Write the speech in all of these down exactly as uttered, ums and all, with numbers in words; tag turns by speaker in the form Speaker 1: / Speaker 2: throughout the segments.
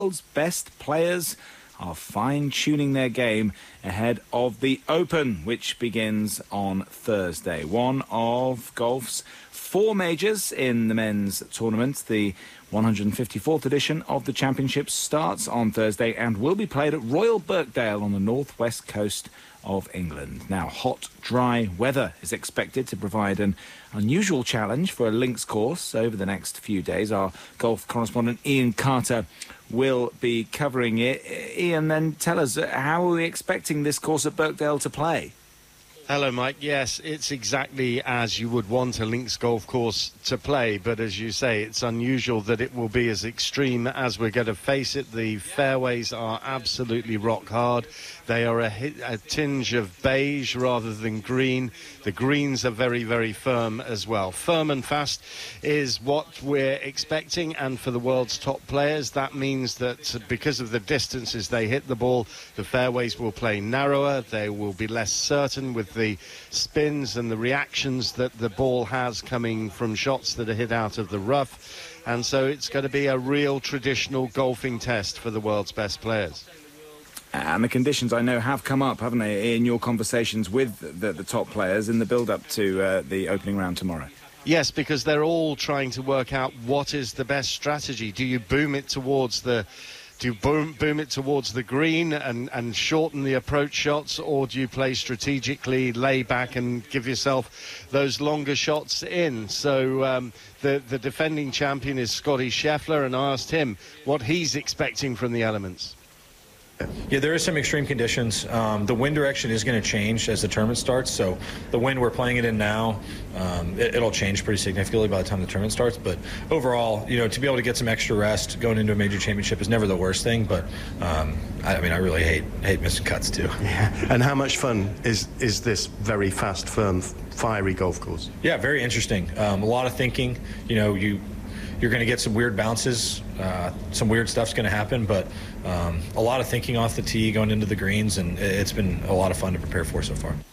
Speaker 1: world's best players are fine-tuning their game ahead of the Open, which begins on Thursday. One of golf's four majors in the men's tournament. The one hundred fifty-fourth edition of the championship starts on Thursday and will be played at Royal Birkdale on the northwest coast of England. Now, hot, dry weather is expected to provide an unusual challenge for a links course over the next few days. Our golf correspondent Ian Carter will be covering it. Ian, then tell us, how are we expecting this course at Birkdale to play?
Speaker 2: Hello, Mike. Yes, it's exactly as you would want a links golf course to play, but as you say, it's unusual that it will be as extreme as we're going to face it. The fairways are absolutely rock hard. They are a, a tinge of beige rather than green. The greens are very, very firm as well. Firm and fast is what we're expecting, and for the world's top players, that means that because of the distances they hit the ball, the fairways will play narrower. They will be less certain with the spins and the reactions that the ball has coming from shots that are hit out of the rough. And so it's going to be a real traditional golfing test for the world's best players.
Speaker 1: And the conditions, I know, have come up, haven't they, in your conversations with the, the top players in the build-up to uh, the opening round tomorrow?
Speaker 2: Yes, because they're all trying to work out what is the best strategy. Do you boom it towards the... Do you boom, boom it towards the green and, and shorten the approach shots, or do you play strategically, lay back and give yourself those longer shots in? So um, the, the defending champion is Scotty Scheffler, and I asked him what he's expecting from the elements.
Speaker 3: Yeah, there is some extreme conditions. Um, the wind direction is going to change as the tournament starts. So the wind we're playing it in now, um, it, it'll change pretty significantly by the time the tournament starts. But overall, you know, to be able to get some extra rest going into a major championship is never the worst thing. But um, I, I mean, I really hate hate missing cuts too.
Speaker 4: Yeah. And how much fun is is this very fast, firm, fiery golf course?
Speaker 3: Yeah, very interesting. Um, a lot of thinking. You know, you. You're going to get some weird bounces, uh, some weird stuff's going to happen, but um, a lot of thinking off the tee going into the greens, and it's been a lot of fun to prepare for so far.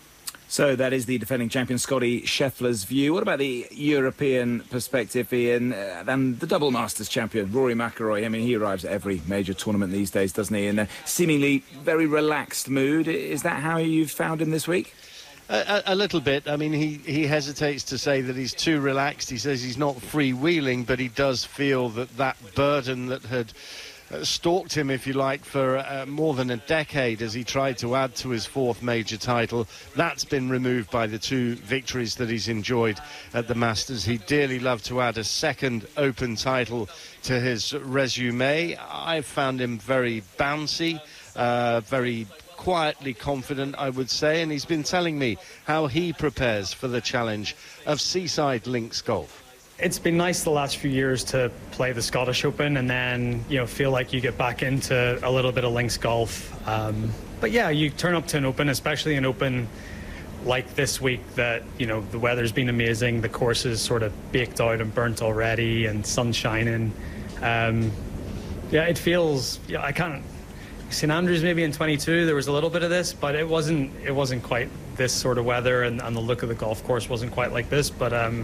Speaker 1: So that is the defending champion Scotty Scheffler's view. What about the European perspective, Ian, uh, and the double Masters champion Rory McIlroy? I mean, he arrives at every major tournament these days, doesn't he, in a seemingly very relaxed mood. Is that how you've found him this week?
Speaker 2: A, a little bit. I mean, he, he hesitates to say that he's too relaxed. He says he's not freewheeling, but he does feel that that burden that had uh, stalked him, if you like, for uh, more than a decade as he tried to add to his fourth major title, that's been removed by the two victories that he's enjoyed at the Masters. He'd dearly love to add a second Open title to his resume. I've found him very bouncy, uh, very quietly confident, I would say, and he's been telling me how he prepares for the challenge of Seaside Links Golf.
Speaker 5: It's been nice the last few years to play the Scottish Open and then, you know, feel like you get back into a little bit of links golf. Um, but yeah, you turn up to an Open, especially an Open like this week that, you know, the weather's been amazing, the course is sort of baked out and burnt already and sun shining. Um, yeah, it feels, yeah, I can't, Saint Andrews maybe in twenty-two there was a little bit of this, but it wasn't it wasn't quite this sort of weather, and, and the look of the golf course wasn't quite like this. But um,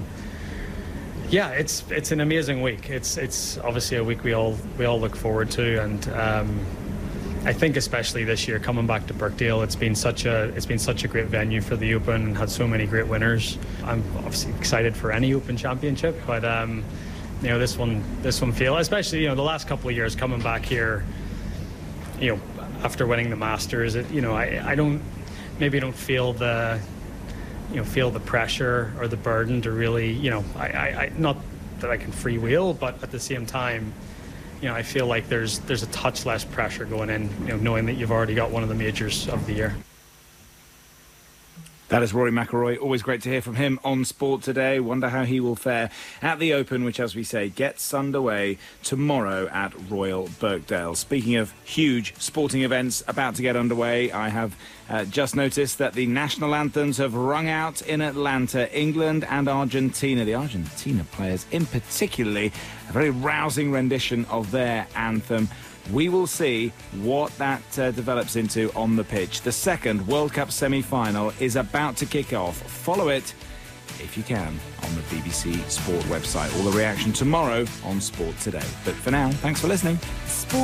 Speaker 5: yeah, it's it's an amazing week. It's it's obviously a week we all we all look forward to, and um, I think especially this year coming back to Birkdale, it's been such a it's been such a great venue for the Open and had so many great winners. I'm obviously excited for any Open championship, but um, you know, this one this one feel especially, you know, the last couple of years coming back here, you know, after winning the Masters, it, you know, I, I don't, maybe don't feel the, you know, feel the pressure or the burden to really, you know, I, I, I not that I can freewheel, but at the same time, you know, I feel like there's there's a touch less pressure going in, you know, knowing that you've already got one of the majors of the year.
Speaker 1: That is Rory McIlroy. Always great to hear from him on Sport Today. Wonder how he will fare at the Open, which, as we say, gets underway tomorrow at Royal Birkdale. Speaking of huge sporting events about to get underway, I have uh, just noticed that the national anthems have rung out in Atlanta, England and Argentina. The Argentina players, in particularly, a very rousing rendition of their anthem. We will see what that uh, develops into on the pitch. The second World Cup semi-final is about to kick off. Follow it if you can, on the B B C Sport website. All the reaction tomorrow on Sport Today. But for now, thanks for listening.
Speaker 6: Sport.